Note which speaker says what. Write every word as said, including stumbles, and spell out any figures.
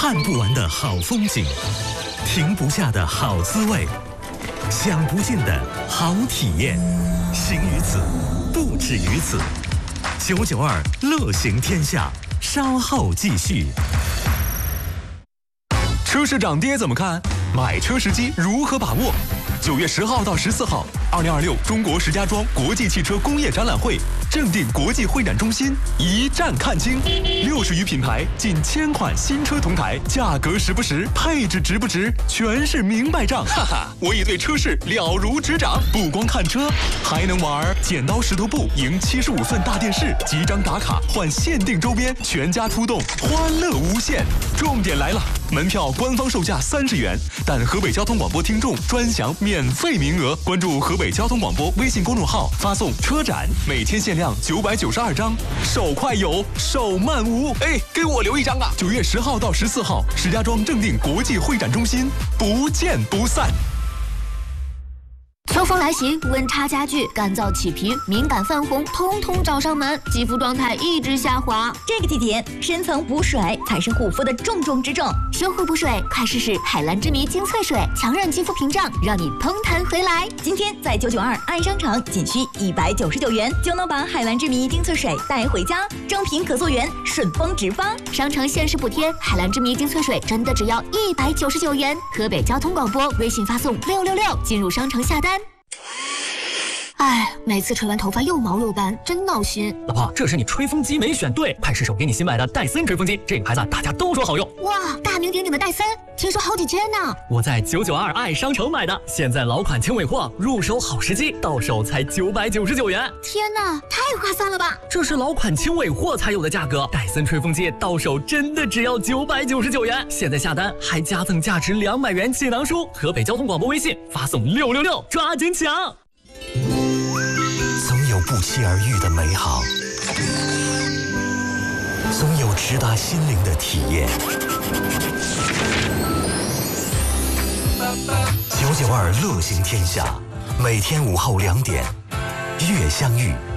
Speaker 1: 看不完的好风景，停不下的好滋味，享不尽的好体验。行于此，不止于此。九九二乐行天下，稍后继续。
Speaker 2: 车市涨跌怎么看？买车时机如何把握？九月十号到十四号，二零二六中国石家庄国际汽车工业展览会正定国际会展中心一站看清，六十余品牌，近千款新车同台，价格实不实，配置值不值，全是明白账。哈哈，我已对车市了如指掌。不光看车，还能玩剪刀石头布，赢七十五寸大电视，几张打卡换限定周边，全家出动，欢乐无限。重点来了，门票官方售价三十元，但河北交通广播听众专享免费名额。关注河北交通广播微信公众号，发送车展，每天限量九百九十二张，手快有，手慢无。哎，给我留一张啊！九月十号到十四号，石家庄正定国际会展中心，不见不散。
Speaker 3: 秋风来袭，温差加剧，干燥起皮，敏感泛红，通通找上门，肌肤状态一直下滑。
Speaker 4: 这个季节，深层补水才是护肤的重中之重。
Speaker 3: 修护补水，快试试海蓝之谜精粹水，强韧肌肤屏障，让你嘭弹回来。
Speaker 4: 今天在九九二爱商城，仅需一百九十九元就能把海蓝之谜精粹水带回家，正品可溯源，顺丰直发。
Speaker 3: 商城限时补贴，海蓝之谜精粹水真的只要一百九十九元。河北交通广播微信发送六六六进入商城下单。哎，每次吹完头发又毛又干，真闹心。
Speaker 5: 老婆，这是你吹风机没选对，快试手给你新买的戴森吹风机，这个牌子大家都说好用。
Speaker 3: 哇，大名鼎鼎的戴森，听说好几千呢。
Speaker 5: 我在九九二爱商城买的，现在老款轻尾货，入手好时机，到手才九百九十九元。
Speaker 3: 天哪，太划算了吧！
Speaker 5: 这是老款轻尾货才有的价格，戴森吹风机到手真的只要九百九十九元。现在下单还加赠价值两百元气囊书。河北交通广播微信发送六六六，抓紧抢！
Speaker 1: 总有不期而遇的美好，总有直达心灵的体验。九九二乐行天下，每天午后两点，悦相遇。